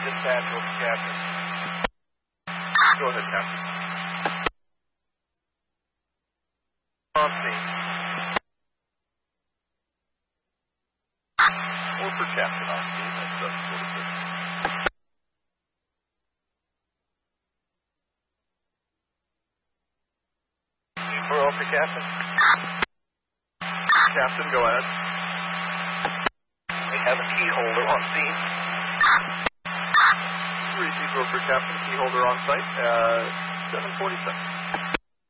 Dispatch over Captain. Go ahead, Captain. On scene. Or for Captain on scene. That's 746. For over Captain. Captain, go ahead. We have a key holder on scene. Receive over Captain, key holder on site. 747.